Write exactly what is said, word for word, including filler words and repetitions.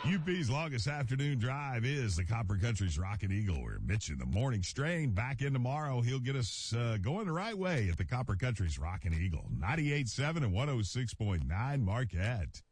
U P's longest afternoon drive is the Copper Country's Rockin' Eagle. We're Mitch in the morning strain. Back in tomorrow. He'll get us uh, going the right way at the Copper Country's Rockin' Eagle. ninety-eight point seven and one oh six point nine Marquette.